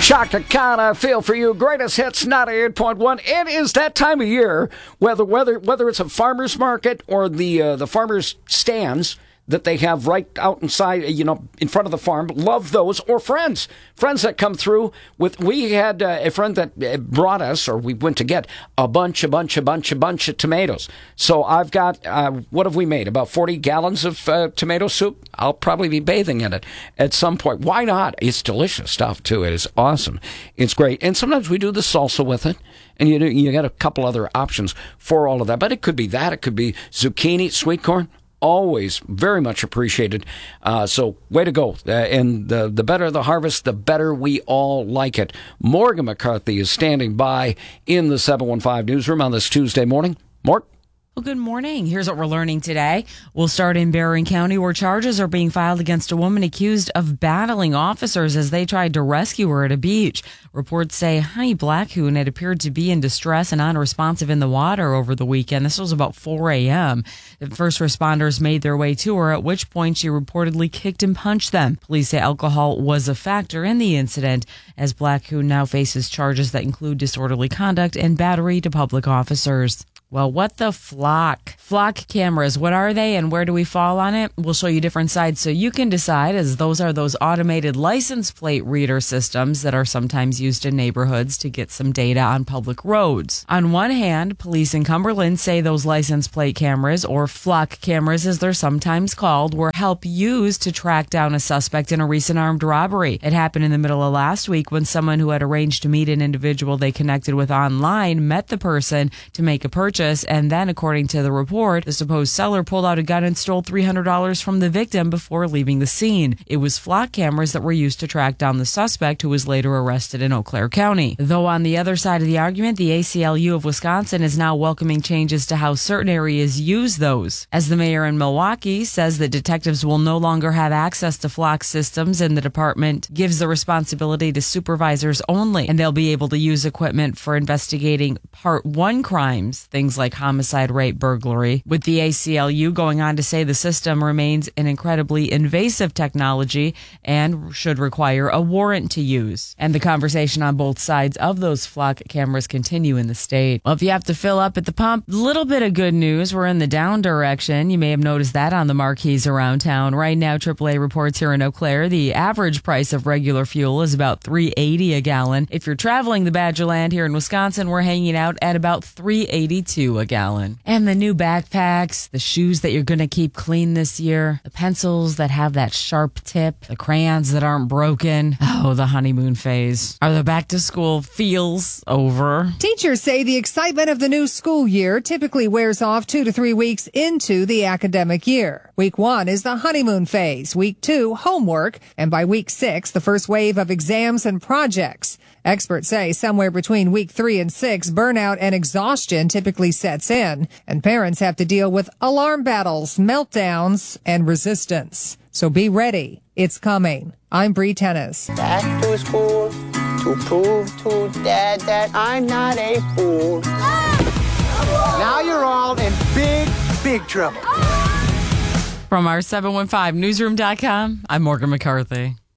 Chaka Khan, I feel for you. Greatest hits, 98.1. It is that time of year, whether it's a farmer's market or the farmer's stands that they have right out inside, in front of the farm. Love those. Or friends that come through with. We had a friend that brought us, or we went to get a bunch of tomatoes. So I've got, what have we made? About 40 gallons of tomato soup. I'll probably be bathing in it at some point. Why not? It's delicious stuff too. It is awesome. It's great. And sometimes we do the salsa with it. And you got a couple other options for all of that. But it could be that. It could be zucchini, sweet corn. Always very much appreciated. So way to go. And the better the harvest, the better we all like it. Morgan McCarthy is standing by in the 715 newsroom on this Tuesday morning. Morg? Well, good morning. Here's what we're learning today. We'll start in Berrien County, where charges are being filed against a woman accused of battling officers as they tried to rescue her at a beach. Reports say Honey Blackhoon had appeared to be in distress and unresponsive in the water over the weekend. This was about 4 a.m. The first responders made their way to her, at which point she reportedly kicked and punched them. Police say alcohol was a factor in the incident, as Blackhoon now faces charges that include disorderly conduct and battery to public officers. Well, what the flock? Flock cameras, what are they and where do we fall on it? We'll show you different sides so you can decide, as those are those automated license plate reader systems that are sometimes used in neighborhoods to get some data on public roads. On one hand, police in Cumberland say those license plate cameras, or flock cameras as they're sometimes called, were help used to track down a suspect in a recent armed robbery. It happened in the middle of last week when someone who had arranged to meet an individual they connected with online met the person to make a purchase. And then, according to the report, the supposed seller pulled out a gun and stole $300 from the victim before leaving the scene. It was flock cameras that were used to track down the suspect, who was later arrested in Eau Claire County. Though on the other side of the argument, the ACLU of Wisconsin is now welcoming changes to how certain areas use those, as the mayor in Milwaukee says that detectives will no longer have access to flock systems, and the department gives the responsibility to supervisors only, and they'll be able to use equipment for investigating Part 1 crimes, things like homicide, rape, burglary, with the ACLU going on to say the system remains an incredibly invasive technology and should require a warrant to use. And the conversation on both sides of those flock cameras continue in the state. Well, if you have to fill up at the pump, little bit of good news. We're in the down direction. You may have noticed that on the marquees around town. Right now, AAA reports here in Eau Claire, the average price of regular fuel is about $3.80 a gallon. If you're traveling the Badgerland here in Wisconsin, we're hanging out at about $3.82 a gallon. And the new backpacks, the shoes that you're going to keep clean this year, the pencils that have that sharp tip, the crayons that aren't broken. Oh, the honeymoon phase. Are the back to school feels over? Teachers say the excitement of the new school year typically wears off 2 to 3 weeks into the academic year. Week 1 is the honeymoon phase. Week 2, homework. And by week 6, the first wave of exams and projects. Experts say somewhere between week 3 and 6, burnout and exhaustion typically sets in, and parents have to deal with alarm battles, meltdowns, and resistance. So be ready. It's coming. I'm Bree Tennis. Back to school to prove to Dad that I'm not a fool. Now you're all in big trouble. From our 715newsroom.com, I'm Morgan McCarthy.